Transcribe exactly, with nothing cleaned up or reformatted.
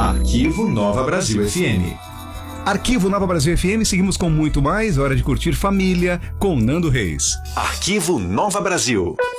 Arquivo Nova Brasil F M. Arquivo Nova Brasil F M, seguimos com muito mais. Hora de curtir família com Nando Reis. Arquivo Nova Brasil.